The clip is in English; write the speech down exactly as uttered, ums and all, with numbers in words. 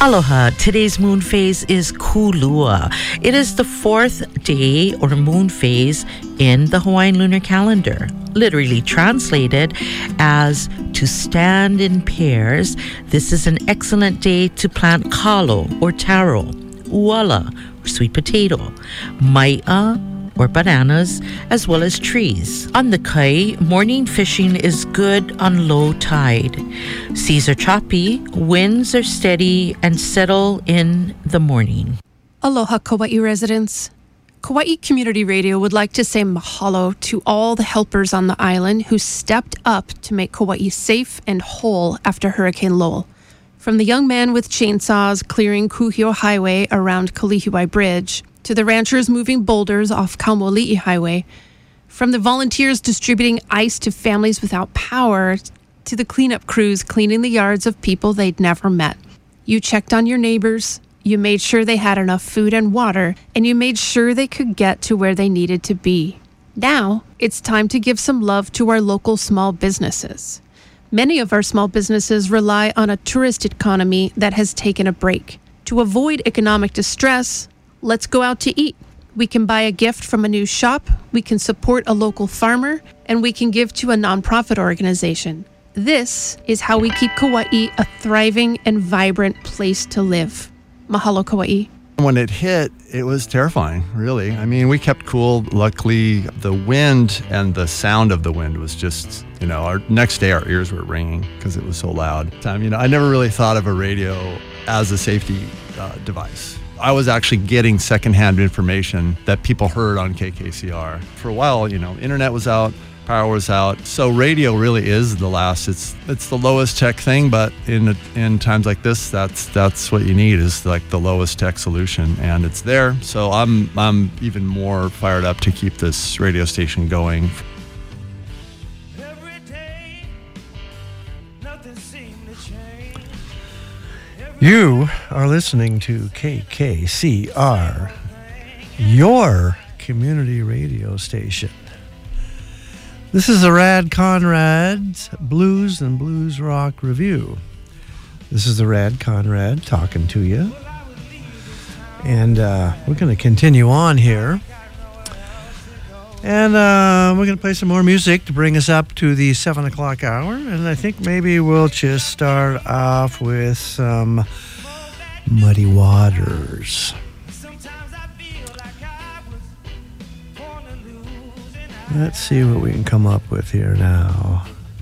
Aloha. Today's moon phase is Kulua. It is the fourth day or moon phase in the Hawaiian lunar calendar. Literally translated as to stand in pairs, this is an excellent day to plant kalo or taro, uala or sweet potato, mai'a or bananas, as well as trees. On the kai, morning fishing is good on low tide. Seas are choppy, winds are steady, and settle in the morning. Aloha, Kauai residents. Kauai Community Radio would like to say mahalo to all the helpers on the island who stepped up to make Kauai safe and whole after Hurricane Lowell. From the young man with chainsaws clearing Kuhio Highway around Kalihiwai Bridge, to the ranchers moving boulders off Kaumoli'i Highway, from the volunteers distributing ice to families without power, to the cleanup crews cleaning the yards of people they'd never met. You checked on your neighbors, you made sure they had enough food and water, and you made sure they could get to where they needed to be. Now, it's time to give some love to our local small businesses. Many of our small businesses rely on a tourist economy that has taken a break. To avoid economic distress, let's go out to eat. We can buy a gift from a new shop, we can support a local farmer, and we can give to a nonprofit organization. This is how we keep Kauai a thriving and vibrant place to live. Mahalo, Kauai. When it hit, it was terrifying, really. I mean, we kept cool. Luckily, the wind and the sound of the wind was just, you know, our next day our ears were ringing because it was so loud. Um, you know, I never really thought of a radio as a safety uh, device. I was actually getting secondhand information that people heard on K K C R. For a while, you know, internet was out, power was out. So radio really is the last. It's it's the lowest tech thing, but in in times like this, that's that's what you need is like the lowest tech solution, and it's there. So I'm I'm even more fired up to keep this radio station going. You are listening to K K C R, your community radio station. This is the Rad Conrad's Blues and Blues Rock Review. This is the Rad Conrad talking to you. And uh, we're going to continue on here. And uh, we're going to play some more music to bring us up to the seven o'clock hour. And I think maybe we'll just start off with some Muddy Waters. Let's see what we can come up with here now.